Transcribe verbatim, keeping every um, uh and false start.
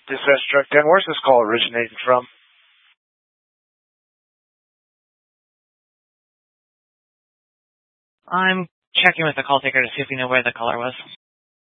Dispatch Truck ten, where's this call originating from? I'm checking with the call taker to see if we know where the caller was.